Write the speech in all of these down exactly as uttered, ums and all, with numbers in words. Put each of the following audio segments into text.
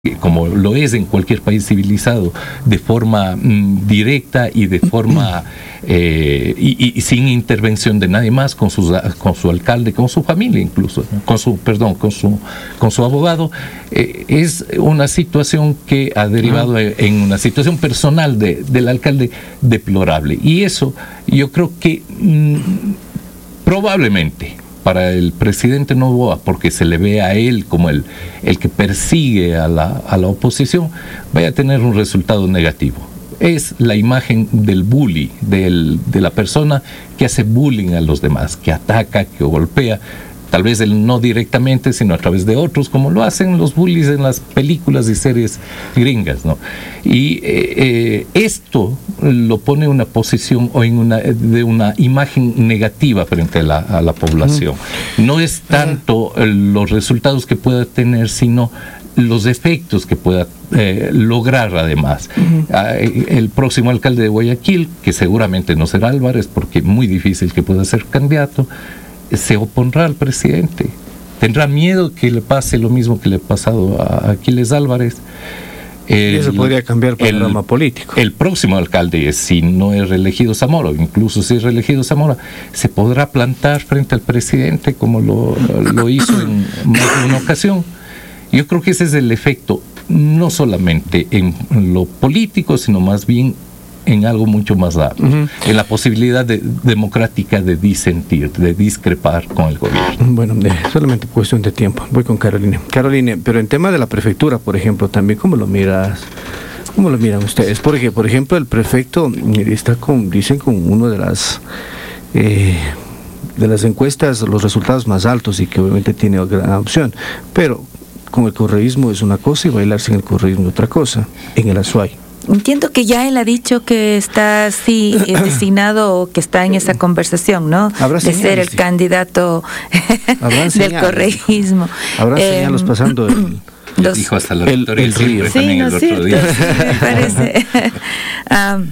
como lo es en cualquier país civilizado, de forma mm, directa y de forma eh, y, y sin intervención de nadie más, con su con su alcalde, con su familia incluso, con su perdón, con su con su abogado, eh, es una situación que ha derivado en, en una situación personal de, del alcalde deplorable, y eso yo creo que mm, probablemente para el presidente Noboa, porque se le ve a él como el, el que persigue a la, a la oposición, vaya a tener un resultado negativo. Es la imagen del bully, del, de la persona que hace bullying a los demás, que ataca, que golpea, tal vez él no directamente, sino a través de otros, como lo hacen los bullies en las películas y series gringas, ¿no? Y eh, eh, esto lo pone en una posición o en una de una imagen negativa frente a la, a la población. No es tanto los resultados que pueda tener, sino los efectos que pueda eh, lograr además. Uh-huh. El próximo alcalde de Guayaquil, que seguramente no será Álvarez, porque es muy difícil que pueda ser candidato, se opondrá al presidente. Tendrá miedo que le pase lo mismo que le ha pasado a Aquiles Álvarez. El, eso podría cambiar el panorama político. El próximo alcalde, si no es reelegido Zamora, incluso si es reelegido Zamora, se podrá plantar frente al presidente como lo, lo hizo en más de una ocasión. Yo creo que ese es el efecto, no solamente en lo político, sino más bien en algo mucho más amplio, uh-huh. en la posibilidad de, democrática de disentir, de discrepar con el gobierno. Bueno, eh, solamente cuestión de tiempo. Voy con Carolina. Carolina, pero en tema de la prefectura, por ejemplo, también, ¿cómo lo miras? ¿Cómo lo miran ustedes? Porque, por ejemplo, el prefecto está con, dicen, con uno de las eh, de las encuestas, los resultados más altos, y que obviamente tiene gran opción, pero con el correísmo es una cosa y bailarse en el correísmo otra cosa, en el Azuay. Entiendo que ya él ha dicho que está así eh, designado, o que está en esa conversación, ¿no? De señales, ser el sí. candidato del correísmo. Habrá eh, señales pasando el... Los, dijo hasta la el, el río. Sí, no el otro día. Sí, me parece. um,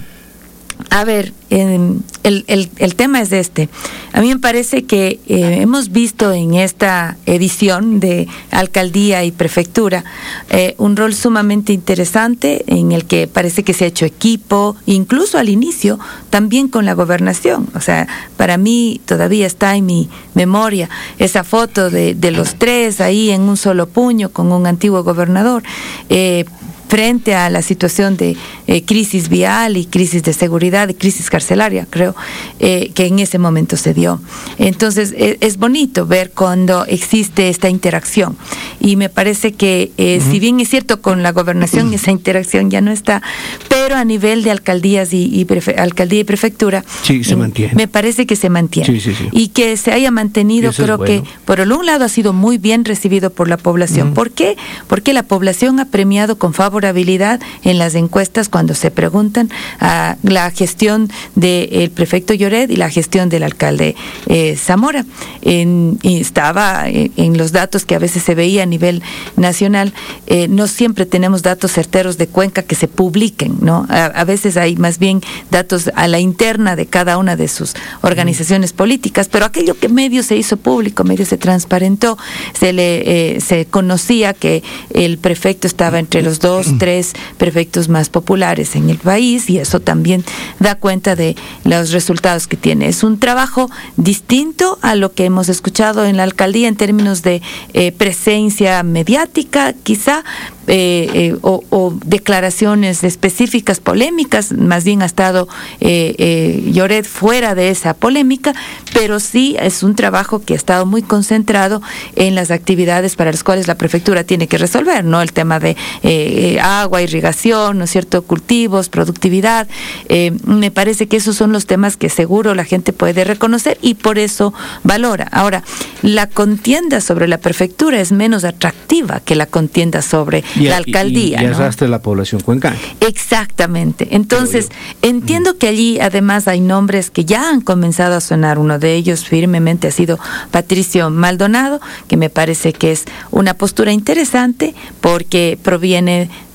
A ver, eh, el, el, el tema es este. A mí me parece que eh, hemos visto en esta edición de alcaldía y prefectura eh, un rol sumamente interesante, en el que parece que se ha hecho equipo, incluso al inicio, también con la gobernación. O sea, para mí todavía está en mi memoria esa foto de, de los tres ahí en un solo puño con un antiguo gobernador, eh, frente a la situación de eh, crisis vial y crisis de seguridad y crisis carcelaria, creo, eh, que en ese momento se dio. Entonces, es, es bonito ver cuando existe esta interacción, y me parece que, eh, uh-huh. si bien es cierto, con la gobernación esa interacción ya no está, pero a nivel de alcaldías y, y prefe- alcaldía y prefectura, sí, se mantiene. Me parece que se mantiene. Sí, sí, sí. Y que se haya mantenido, creo bueno. que, por un lado, ha sido muy bien recibido por la población. Uh-huh. ¿Por qué? Porque la población ha premiado con favor en las encuestas cuando se preguntan a la gestión del prefecto Lloret y la gestión del alcalde eh, Zamora. En, estaba en, en los datos que a veces se veía a nivel nacional, eh, no siempre tenemos datos certeros de Cuenca que se publiquen, ¿no? A, a veces hay más bien datos a la interna de cada una de sus organizaciones políticas, pero aquello que medio se hizo público, medio se transparentó, se le eh, se conocía que el prefecto estaba entre los dos tres prefectos más populares en el país, y eso también da cuenta de los resultados que tiene. Es un trabajo distinto a lo que hemos escuchado en la alcaldía en términos de eh, presencia mediática, quizá, eh, eh, o, o declaraciones específicas polémicas. Más bien ha estado eh, eh, Lloret fuera de esa polémica, pero sí es un trabajo que ha estado muy concentrado en las actividades para las cuales la prefectura tiene que resolver, ¿no? El tema de eh, agua, irrigación, ¿no es cierto?, cultivos, productividad. Eh, me parece que esos son los temas que seguro la gente puede reconocer y por eso valora. Ahora, la contienda sobre la prefectura es menos atractiva que la contienda sobre y, la alcaldía. Y, y, y ¿no? arrastra la población cuencana. Exactamente. Entonces, entiendo que allí además hay nombres que ya han comenzado a sonar. Uno de ellos firmemente ha sido Patricio Maldonado, que me parece que es una postura interesante porque proviene de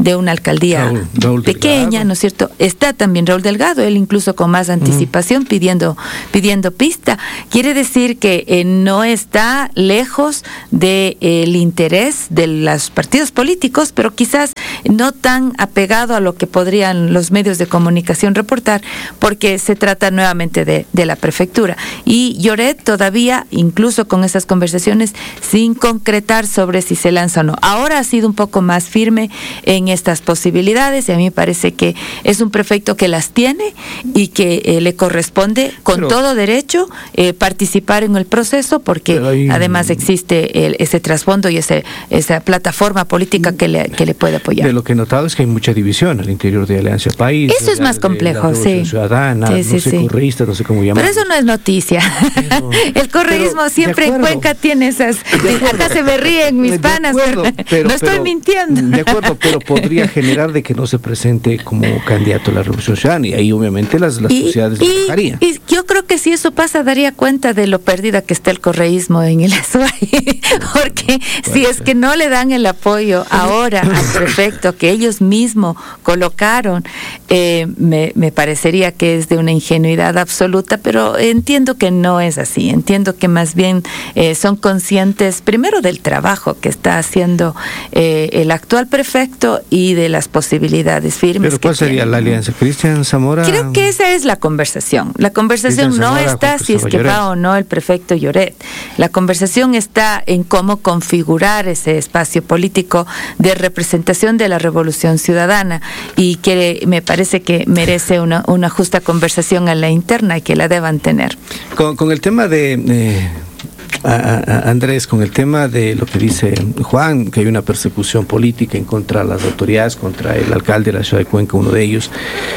de una alcaldía Raúl, Raúl pequeña, Delgado. ¿No es cierto? Está también Raúl Delgado, él incluso con más anticipación mm. pidiendo, pidiendo pista. Quiere decir que eh, no está lejos del de, eh, interés de los partidos políticos, pero quizás no tan apegado a lo que podrían los medios de comunicación reportar, porque se trata nuevamente de, de la prefectura. Y Lloret todavía, incluso con esas conversaciones, sin concretar sobre si se lanza o no. Ahora ha sido un poco más firme en estas posibilidades y a mí me parece que es un prefecto que las tiene y que eh, le corresponde con pero, todo derecho eh, participar en el proceso, porque hay, además existe el, ese trasfondo y ese, esa plataforma política que le, que le puede apoyar. De lo que he notado es que hay mucha división al interior de Alianza País. Eso es más complejo, de sí. Ciudadana, sí, sí, no sé, sí. correísta, no sé cómo llamar. Pero eso no es noticia. Pero, el correísmo pero, siempre en Cuenca tiene esas... Acá se me ríen mis panas, acuerdo, pero, no estoy pero, mintiendo. De acuerdo, pero podría generar de que no se presente como candidato a la Revolución Ciudadana y ahí obviamente las, las y, sociedades y, bajarían. Y yo creo que si eso pasa daría cuenta de lo perdida que está el correísmo en el Azuay, porque si es que no le dan el apoyo ahora al prefecto que ellos mismos colocaron, eh, me, me parecería que es de una ingenuidad absoluta, pero entiendo que no es así, entiendo que más bien eh, son conscientes primero del trabajo que está haciendo eh, el actual prefecto y de las posibilidades firmes. ¿Pero cuál que sería tienen, la alianza? ¿Cristian Zamora? Creo que esa es la conversación. La conversación no Zamora, está si es que va o no el prefecto Lloret. La conversación está en cómo configurar ese espacio político de representación de la Revolución Ciudadana y que me parece que merece una, una justa conversación a la interna y que la deban tener. Con, con el tema de... Eh... A, a, Andrés, con el tema de lo que dice Juan, que hay una persecución política en contra de las autoridades, contra el alcalde de la ciudad de Cuenca, uno de ellos,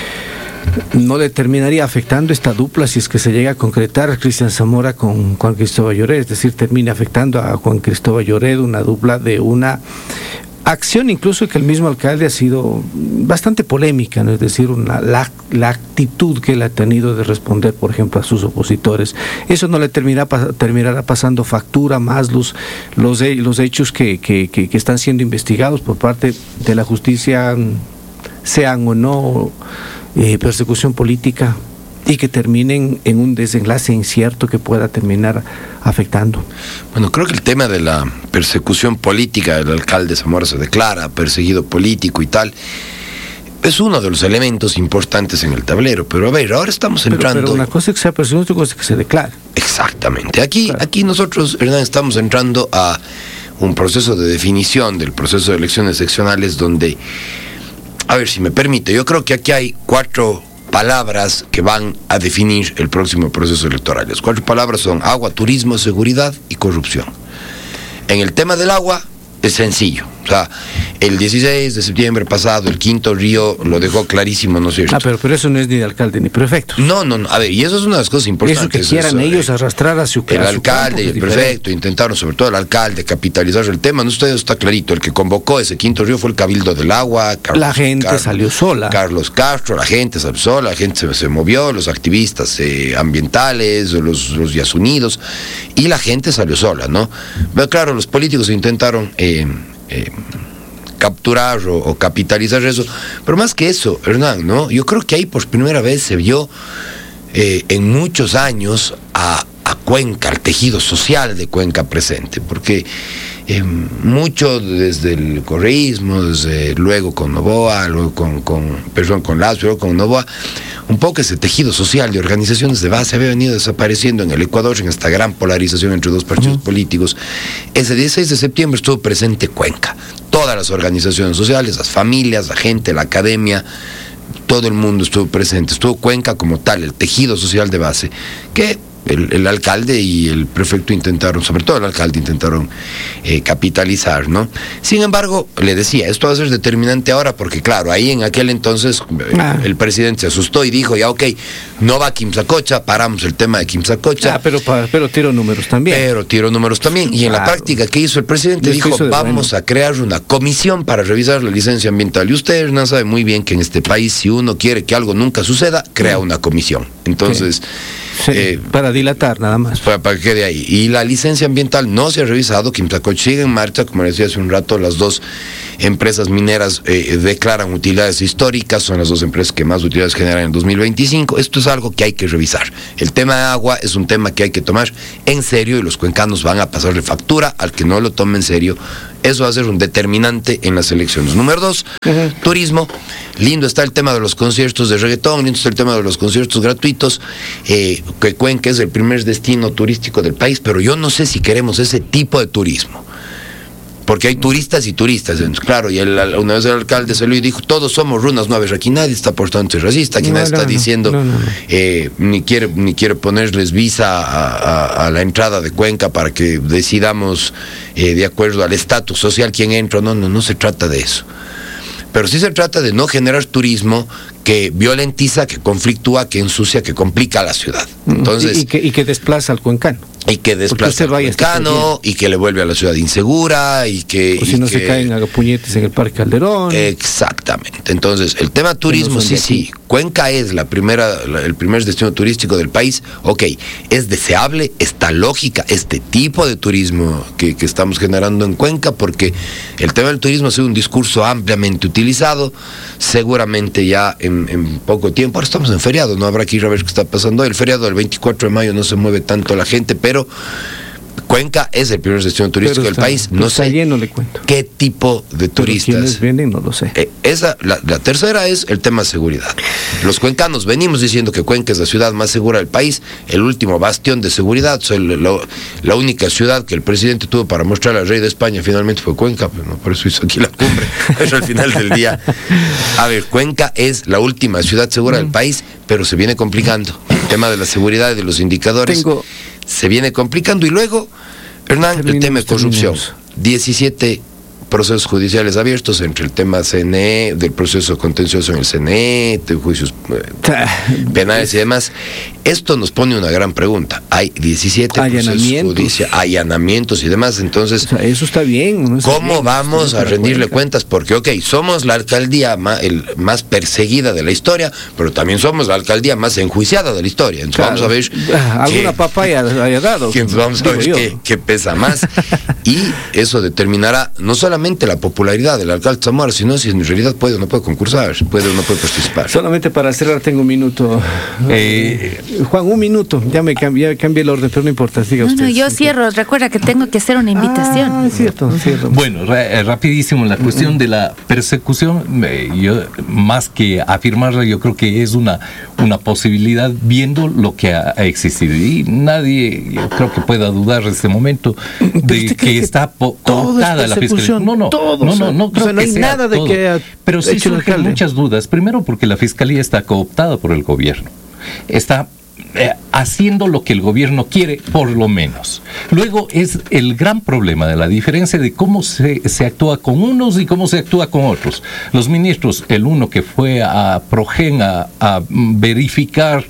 ¿no le terminaría afectando esta dupla si es que se llega a concretar a Cristian Zamora con Juan Cristóbal Lloret? Es decir, termina afectando a Juan Cristóbal Lloret, una dupla de una acción incluso que el mismo alcalde ha sido bastante polémica, ¿no? Es decir, una, la, la actitud que él ha tenido de responder, por ejemplo, a sus opositores. Eso no le termina, terminará pasando factura más los, los, los hechos que, que, que, que están siendo investigados por parte de la justicia, sean o no eh, persecución política, y que terminen en un desenlace incierto que pueda terminar afectando. Bueno, creo que el tema de la persecución política del alcalde Zamora se declara perseguido político y tal, es uno de los elementos importantes en el tablero, pero a ver, ahora estamos entrando... Pero, pero una cosa es que sea perseguido, otra cosa es que se declare. Exactamente. Aquí, claro. aquí nosotros, Hernán, estamos entrando a un proceso de definición del proceso de elecciones seccionales donde, a ver si me permite, yo creo que aquí hay cuatro palabras que van a definir el próximo proceso electoral. Las cuatro palabras son agua, turismo, seguridad y corrupción. En el tema del agua es sencillo. O sea, el dieciséis de septiembre pasado, el Quinto Río lo dejó clarísimo, ¿no es cierto? Ah, pero, pero eso no es ni de alcalde ni prefecto. No, no, no. A ver, y eso es una de las cosas importantes. Eso que quieran eso, ellos arrastrar a su El a su alcalde y el prefecto intentaron, sobre todo el alcalde, capitalizar el tema. No, ustedes está clarito. El que convocó ese Quinto Río fue el Cabildo del Agua. Carlos, la gente Carlos, salió sola. Carlos Castro, la gente salió sola, la gente se, se movió, los activistas eh, ambientales, los, los Yasunidos, y la gente salió sola, ¿no? Pero claro, los políticos intentaron... Eh, eh, capturar o, o capitalizar eso, pero más que eso, Hernán, ¿no? Yo creo que ahí por primera vez se vio eh, en muchos años a, a Cuenca, al tejido social de Cuenca presente, porque eh, mucho desde el correísmo, desde luego con Novoa, luego con, con perdón, con Lazo, luego con Novoa, un poco ese tejido social de organizaciones de base había venido desapareciendo en el Ecuador, en esta gran polarización entre dos partidos uh-huh. políticos. Ese dieciséis de septiembre estuvo presente Cuenca, todas las organizaciones sociales, las familias, la gente, la academia, todo el mundo estuvo presente, estuvo Cuenca como tal, el tejido social de base, que el, el alcalde y el prefecto intentaron, sobre todo el alcalde, intentaron eh, capitalizar, ¿no? Sin embargo, le decía, esto va a ser determinante ahora porque, claro, ahí en aquel entonces ah. el presidente se asustó y dijo, ya, ok, no va a Quimsacocha, paramos el tema de Quimsacocha. Ah, pero, pero tiro números también. Pero tiro números también. Y en claro. la práctica, ¿qué hizo el presidente? Dijo, vamos bueno. a crear una comisión para revisar la licencia ambiental. Y usted, no sabe muy bien que en este país, si uno quiere que algo nunca suceda, crea sí. una comisión. Entonces... Sí. Sí, eh, para dilatar nada más. Para, para que quede ahí. Y la licencia ambiental no se ha revisado, Quimtacoche sigue en marcha, como decía hace un rato, las dos empresas mineras eh, declaran utilidades históricas, son las dos empresas que más utilidades generan en dos mil veinticinco. Esto es algo que hay que revisar. El tema de agua es un tema que hay que tomar en serio y los cuencanos van a pasarle factura al que no lo tome en serio. Eso va a ser un determinante en las elecciones. Número dos, uh-huh. turismo. Lindo está el tema de los conciertos de reggaetón, lindo está el tema de los conciertos gratuitos, eh, que Cuenca es el primer destino turístico del país, pero yo no sé si queremos ese tipo de turismo. Porque hay turistas y turistas. Entonces, claro, y el, una vez el alcalde salió y dijo, todos somos runas nuevas, aquí nadie está portándose racista, aquí no, nadie no, está no, diciendo, no, no, no. Eh, ni quiere ni quiere ponerles visa a, a, a la entrada de Cuenca para que decidamos eh, de acuerdo al estatus social quién entra. No, no, no se trata de eso. Pero sí se trata de no generar turismo que violentiza, que conflictúa, que ensucia, que complica a la ciudad. Entonces, y, y, que, y que desplaza al cuencano. Y que desplaza al cuencano, y que le vuelve a la ciudad insegura, y que... O si y no que, se caen a puñetes en el Parque Calderón. Exactamente. Entonces, el tema turismo, no sí, sí. Cuenca es la primera, la, el primer destino turístico del país. Ok, es deseable esta lógica, este tipo de turismo que, que estamos generando en Cuenca, porque el tema del turismo ha sido un discurso ampliamente utilizado, seguramente ya en, en poco tiempo. Ahora estamos en feriado, no habrá que ir a ver qué está pasando. El feriado del veinticuatro de mayo no se mueve tanto la gente, pero Cuenca es el primer destino turístico está, del país. No sé lleno, le cuento. qué tipo de turistas. ¿Quiénes vienen? No lo sé. Eh, esa, la, la tercera es el tema de seguridad. Los cuencanos venimos diciendo que Cuenca es la ciudad más segura del país, el último bastión de seguridad. Soy la, la única ciudad que el presidente tuvo para mostrar al rey de España finalmente fue Cuenca, pero no, por eso hizo aquí la cumbre. Eso al final del día. A ver, Cuenca es la última ciudad segura mm. del país, pero se viene complicando. El tema de la seguridad y de los indicadores Tengo... se viene complicando. Y luego, Hernán, terminemos, el tema de corrupción. diecisiete procesos judiciales abiertos entre el tema C N E, del proceso contencioso en el C N E, de juicios eh, penales y demás. Esto nos pone una gran pregunta. Hay diecisiete procesos judiciales, allanamientos y demás, entonces... O sea, eso está bien. No está ¿Cómo bien, vamos a rendirle Cuenca. cuentas? Porque, ok, somos la alcaldía más, el, más perseguida de la historia, pero también somos la alcaldía más enjuiciada de la historia. Entonces claro. vamos a ver... Alguna papaya haya dado. Que, vamos a ver qué, qué pesa más. Y eso determinará no solamente la popularidad del alcalde Zamora, sino si en realidad puede o no puede concursar, puede o no puede participar. Solamente para cerrar tengo un minuto. Eh, Juan, un minuto, ya me cambié, cambié el orden, pero no importa, siga no, usted. No, yo cierro, recuerda que tengo que hacer una invitación. Ah, cierto, cierto. Bueno, ra- rapidísimo, la cuestión de la persecución, eh, yo, más que afirmarla, yo creo que es una, una posibilidad viendo lo que ha, ha existido. Y nadie, yo creo que pueda dudar en este momento de que está po- cooptada la fiscalía. No, no, Todos, no, no, no creo o sea, no que hay sea nada de todo. que ha pero sí hecho el surgen alcalde. muchas dudas. Primero porque la fiscalía está cooptada por el gobierno. Está eh, haciendo lo que el gobierno quiere, por lo menos. Luego es el gran problema de la diferencia de cómo se, se actúa con unos y cómo se actúa con otros. Los ministros, el uno que fue a Progen a, a verificar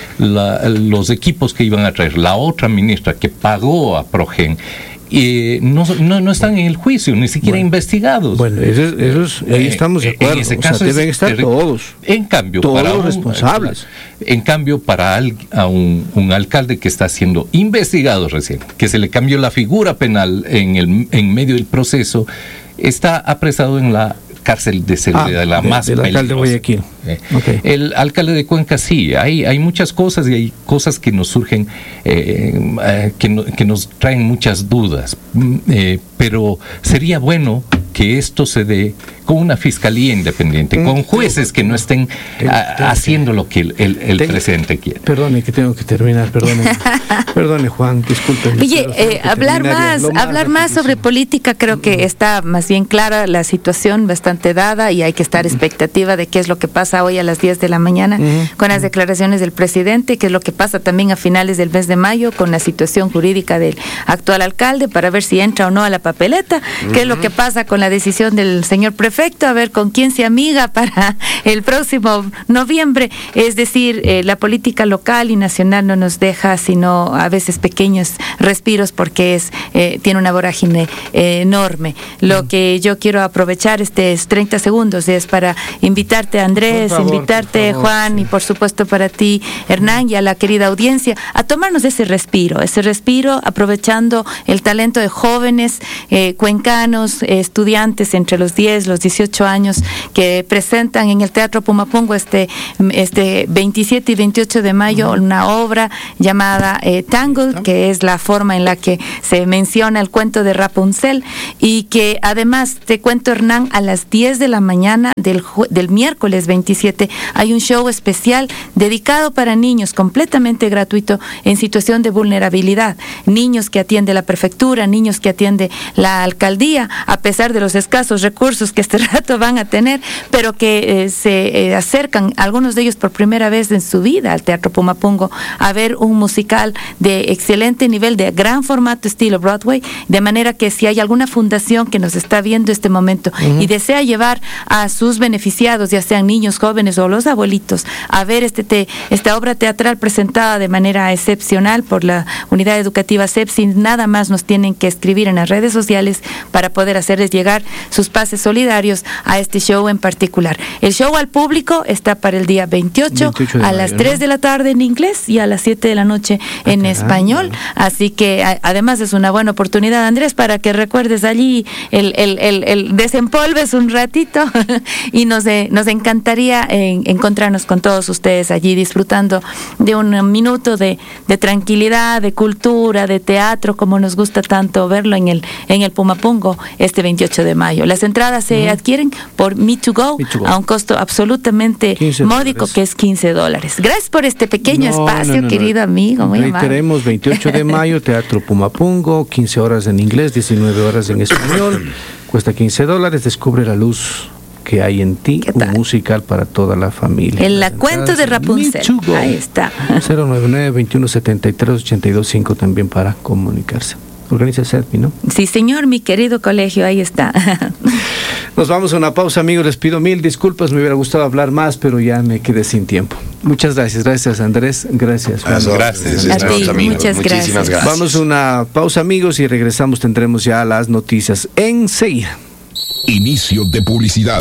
la, los equipos que iban a traer, la otra ministra que pagó a Progen, Eh, no, no, no están en el juicio, ni siquiera bueno, investigados. Bueno, eso es, eso es, ahí estamos de acuerdo. En ese caso o sea, deben estar es, todos. En cambio, todos para los un, responsables. En cambio, para al, a un, un alcalde que está siendo investigado recién, que se le cambió la figura penal en, el, en medio del proceso, está apresado en la cárcel de seguridad, ah, la de, más del peligrosa. alcalde de Guayaquil. Eh, okay. El alcalde de Cuenca sí, hay, hay muchas cosas y hay cosas que nos surgen, eh, eh, que, no, que nos traen muchas dudas, eh, pero sería bueno que esto se dé con una fiscalía independiente, con jueces que no estén a, haciendo lo que el, el, el tengo, presidente quiere. Perdone que tengo que terminar, perdone. Perdone, Juan, disculpe. Oye, eh, hablar más, más hablar más sobre política, creo que está más bien clara la situación, bastante dada, y hay que estar expectativa de qué es lo que pasa hoy a las diez de la mañana uh-huh. con las declaraciones del presidente, qué es lo que pasa también a finales del mes de mayo con la situación jurídica del actual alcalde, para ver si entra o no a la papeleta, uh-huh. qué es lo que pasa con la decisión del señor prefecto perfecto, a ver con quién se amiga para el próximo noviembre. Es decir, eh, la política local y nacional no nos deja sino a veces pequeños respiros porque es eh, tiene una vorágine eh, enorme. Lo que yo quiero aprovechar estos treinta segundos es para invitarte, Andrés, favor, invitarte, favor, Juan, sí. y por supuesto para ti, Hernán, y a la querida audiencia, a tomarnos ese respiro, ese respiro aprovechando el talento de jóvenes eh, cuencanos, eh, estudiantes entre los diez, los dieciocho años, que presentan en el Teatro Pumapungo este, este veintisiete y veintiocho de mayo uh-huh. una obra llamada eh, Tangled, que es la forma en la que se menciona el cuento de Rapunzel, y que además, te cuento, Hernán, a las diez de la mañana del, del miércoles veintisiete hay un show especial dedicado para niños, completamente gratuito, en situación de vulnerabilidad. Niños que atiende la prefectura, niños que atiende la alcaldía, a pesar de los escasos recursos que este rato van a tener, pero que eh, se eh, acercan, algunos de ellos por primera vez en su vida, al Teatro Pumapungo, a ver un musical de excelente nivel, de gran formato estilo Broadway, de manera que si hay alguna fundación que nos está viendo este momento uh-huh. y desea llevar a sus beneficiados, ya sean niños, jóvenes o los abuelitos, a ver este te, esta obra teatral presentada de manera excepcional por la Unidad Educativa CEPSI, nada más nos tienen que escribir en las redes sociales para poder hacerles llegar sus pases solidarios a este show en particular. El show al público está para el día veintiocho, veintiocho a las tres de la tarde en inglés y a las siete de la noche ah, en caramba. español, así que a, además es una buena oportunidad, Andrés, para que recuerdes allí el, el, el, el desempolves un ratito y nos, de, nos encantaría en, encontrarnos con todos ustedes allí disfrutando de un minuto de, de tranquilidad, de cultura, de teatro, como nos gusta tanto verlo en el, en el Pumapungo este veintiocho de mayo. Las entradas se uh-huh. adquieren por Me to Go, Me to Go a un costo absolutamente módico, que es quince dólares. Gracias por este pequeño no, espacio, no, no, querido no. amigo. Muy Reiteremos, amable. veintiocho de mayo, Teatro Pumapungo, quince horas en inglés, diecinueve horas en español, cuesta quince dólares, descubre la luz que hay en ti, un musical para toda la familia. El la cuento de Rapunzel. Ahí está. cero nueve nueve, veintiuno setenta y tres, ochenta y dos cinco también para comunicarse. Organiza CEPSI, ¿no? Sí, señor, mi querido colegio, ahí está. Nos vamos a una pausa, amigos. Les pido mil disculpas, me hubiera gustado hablar más, pero ya me quedé sin tiempo. Muchas gracias. Gracias, Andrés. Gracias, Juan. Gracias. A ti, muchas gracias. gracias. Vamos a una pausa, amigos, y regresamos. Tendremos ya las noticias enseguida. Inicio de publicidad.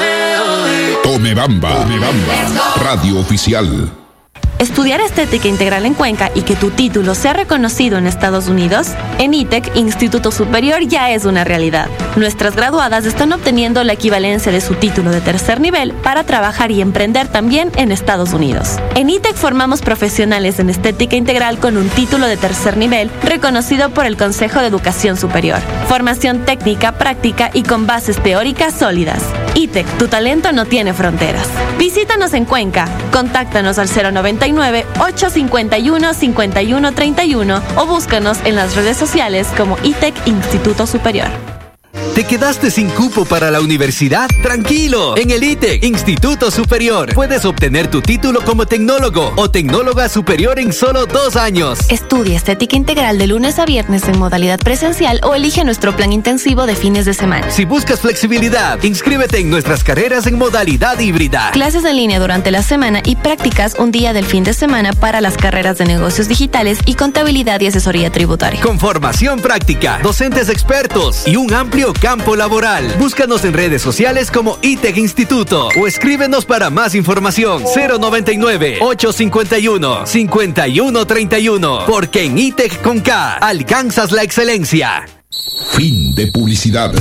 Tome Bamba. Tome Bamba. Radio oficial. ¿Estudiar estética integral en Cuenca y que tu título sea reconocido en Estados Unidos? En I T E C, Instituto Superior, ya es una realidad. Nuestras graduadas están obteniendo la equivalencia de su título de tercer nivel para trabajar y emprender también en Estados Unidos. En I T E C formamos profesionales en estética integral con un título de tercer nivel reconocido por el Consejo de Educación Superior. Formación técnica, práctica y con bases teóricas sólidas. I T E C, tu talento no tiene fronteras. Visítanos en Cuenca. Contáctanos al cero noventa y nueve, ochocientos cincuenta y uno, cincuenta y uno treinta y uno o búscanos en las redes sociales como I T E C Instituto Superior. ¿Te quedaste sin cupo para la universidad? ¡Tranquilo! En el I T E C Instituto Superior puedes obtener tu título como tecnólogo o tecnóloga superior en solo dos años. Estudia estética integral de lunes a viernes en modalidad presencial o elige nuestro plan intensivo de fines de semana. Si buscas flexibilidad, inscríbete en nuestras carreras en modalidad híbrida. Clases en línea durante la semana y prácticas un día del fin de semana para las carreras de negocios digitales y contabilidad y asesoría tributaria. Con formación práctica, docentes expertos y un amplio campo laboral. Búscanos en redes sociales como I T E C Instituto o escríbenos para más información. cero noventa y nueve, ochocientos cincuenta y uno, cincuenta y uno treinta y uno. Porque en I T E C con K alcanzas la excelencia. Fin de publicidad.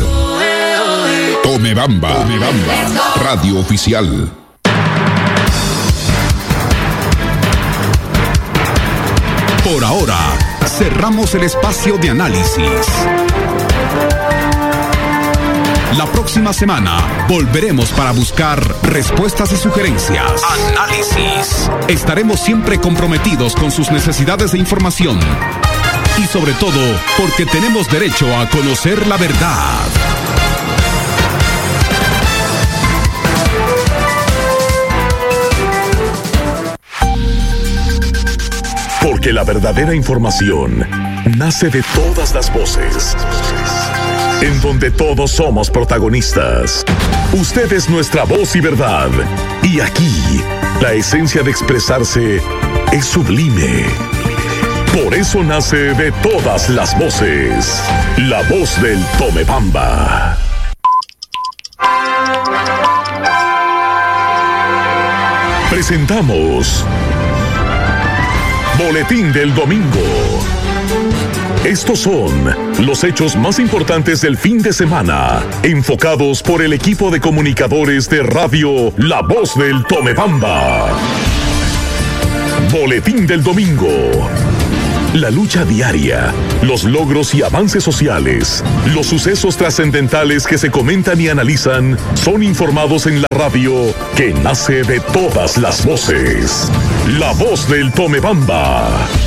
Tome Bamba. Tome Bamba. Radio oficial. Por ahora, cerramos el espacio de análisis. La próxima semana volveremos para buscar respuestas y sugerencias. Análisis. Estaremos siempre comprometidos con sus necesidades de información. Y sobre todo, porque tenemos derecho a conocer la verdad. Porque la verdadera información nace de todas las voces, en donde todos somos protagonistas. Usted es nuestra voz y verdad. Y aquí, la esencia de expresarse es sublime. Por eso nace de todas las voces, la voz del Tomebamba. Presentamos Boletín del Domingo. Estos son los hechos más importantes del fin de semana, enfocados por el equipo de comunicadores de radio La Voz del Tomebamba. Boletín del Domingo. La lucha diaria, los logros y avances sociales, los sucesos trascendentales que se comentan y analizan son informados en la radio que nace de todas las voces. La Voz del Tomebamba.